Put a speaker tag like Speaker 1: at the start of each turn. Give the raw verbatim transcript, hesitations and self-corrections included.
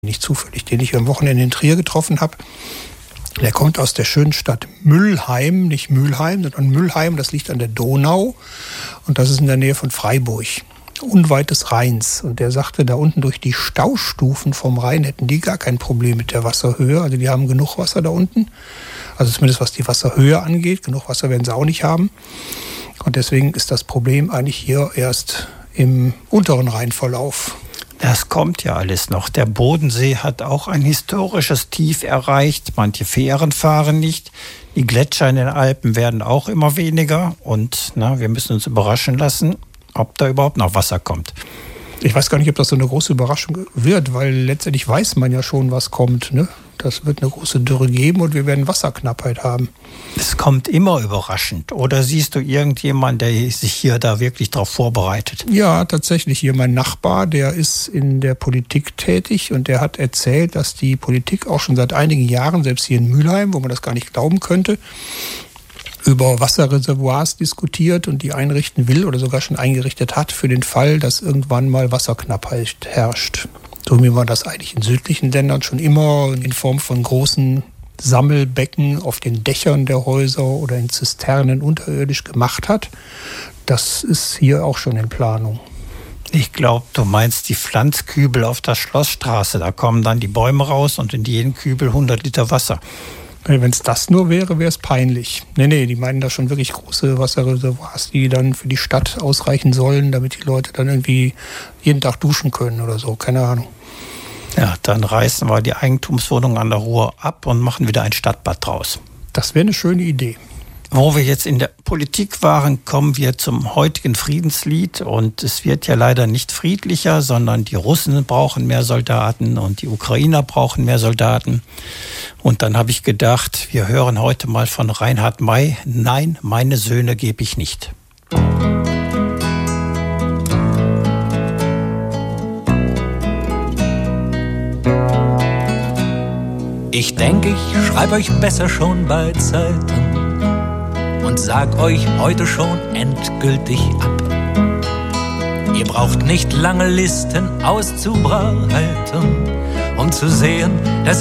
Speaker 1: Nicht zufällig, den ich am Wochenende in Trier getroffen habe. Der kommt aus der schönen Stadt Müllheim, nicht Mülheim, sondern Müllheim, das liegt an der Donau und das ist in der Nähe von Freiburg, unweit des Rheins. Und der sagte, da unten durch die Staustufen vom Rhein hätten die gar kein Problem mit der Wasserhöhe. Also die haben genug Wasser da unten, also zumindest was die Wasserhöhe angeht. Genug Wasser werden sie auch nicht haben. Und deswegen ist das Problem eigentlich hier erst im unteren Rheinverlauf.
Speaker 2: Das kommt ja alles noch. Der Bodensee hat auch ein historisches Tief erreicht. Manche Fähren fahren nicht. Die Gletscher in den Alpen werden auch immer weniger. Und na, wir müssen uns überraschen lassen, ob da überhaupt noch Wasser kommt.
Speaker 1: Ich weiß gar nicht, ob das so eine große Überraschung wird, weil letztendlich weiß man ja schon, was kommt, ne? Das wird eine große Dürre geben und wir werden Wasserknappheit haben.
Speaker 2: Es kommt immer überraschend. Oder siehst du irgendjemanden, der sich hier da wirklich darauf vorbereitet?
Speaker 1: Ja, tatsächlich. Hier mein Nachbar, der ist in der Politik tätig und der hat erzählt, dass die Politik auch schon seit einigen Jahren, selbst hier in Mülheim, wo man das gar nicht glauben könnte, über Wasserreservoirs diskutiert und die einrichten will oder sogar schon eingerichtet hat für den Fall, dass irgendwann mal Wasserknappheit herrscht. So wie man das eigentlich in südlichen Ländern schon immer in Form von großen Sammelbecken auf den Dächern der Häuser oder in Zisternen unterirdisch gemacht hat. Das ist hier auch schon in Planung.
Speaker 2: Ich glaube, du meinst die Pflanzkübel auf der Schlossstraße. Da kommen dann die Bäume raus und in jeden Kübel hundert Liter Wasser.
Speaker 1: Wenn es das nur wäre, wäre es peinlich. Nee, nee, die meinen da schon wirklich große Wasserreservoirs, die dann für die Stadt ausreichen sollen, damit die Leute dann irgendwie jeden Tag duschen können oder so. Keine Ahnung.
Speaker 2: Ja, dann reißen wir die Eigentumswohnung an der Ruhr ab und machen wieder ein Stadtbad draus.
Speaker 1: Das wäre eine schöne Idee.
Speaker 2: Wo wir jetzt in der Politik waren, kommen wir zum heutigen Friedenslied. Und es wird ja leider nicht friedlicher, sondern die Russen brauchen mehr Soldaten und die Ukrainer brauchen mehr Soldaten. Und dann habe ich gedacht, wir hören heute mal von Reinhard May, nein, meine Söhne gebe ich nicht.
Speaker 3: Ich denke, ich schreibe euch besser schon bei Zeiten und sag euch heute schon endgültig ab. Ihr braucht nicht lange Listen auszubreiten, um zu sehen, dass